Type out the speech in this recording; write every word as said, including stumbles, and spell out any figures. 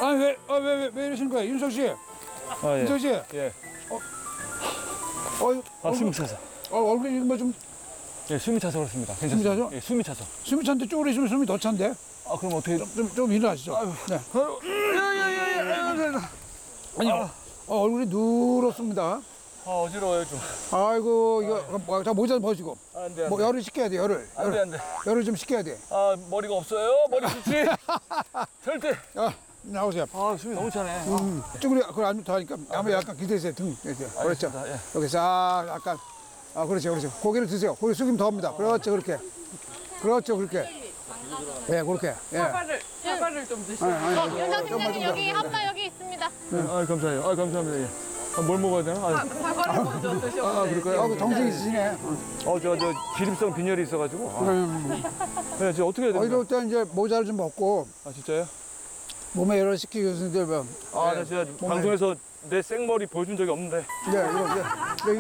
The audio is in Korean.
아니 왜, 아, 왜, 왜, 왜 이러시는 거예요? 윤석 씨. 아, 예. 윤석 씨. 예. 어, 아, 숨이 차서. 어, 얼굴이 뭐좀 예, 숨이 차서 그렇습니다. 괜찮습니다. 숨이 차죠? 예, 숨이 차서. 숨이 찬데 쪼그려 있으면 숨이 더 찬데. 아, 그럼 어떻게. 좀, 좀, 좀 일어나시죠. 네. 아니요. 어, 얼굴이 누렇습니다. 아, 어지러워요, 좀. 아이고, 이거, 뭐, 자, 모자 벗으고. 아, 안 돼, 안 뭐, 돼. 열을 식혀야 돼, 열을. 안 돼, 열을, 안 돼. 열을 좀 식혀야 돼. 아, 머리가 없어요. 머리 좋지? 절대. 아, 나오세요. 아, 숨이 너무 차네. 음, 쭈그려, 그걸 안 좋다니까. 한번 약간 기대세요, 등. 이렇게. 그렇죠. 알겠습니다, 예. 이렇게 싹, 약간. 아, 그렇죠, 그렇죠. 고개를 드세요. 고개 숙이면 더 합니다. 그렇죠, 그렇게. 그렇죠, 그렇게. 예, 그렇게. 예. 사과를 사과를 좀 드시고. 아니, 아니, 아니, 윤석 좀만, 팀장님 좀만. 여기 한바 여기 있습니다. 아, 감사해요. 아, 감사합니다. 예. 아, 뭘 먹어야 되나? 아, 사과를 먼저 드셔보세요. 아, 그럴까요? 아, 그 정신이 있으시네. 어, 저, 저, 기립성 빈혈이 있어가지고. 아, 음. 네, 저 어떻게 해야 어, 됩니까? 이럴 때 이제 모자를 좀 벗고 아, 진짜요? 몸에 열을 식히기 위해서 이제 뭐. 아, 나 진짜 방송에서 내 생머리 보여준 적이 없는데. 네, 이거, 이제.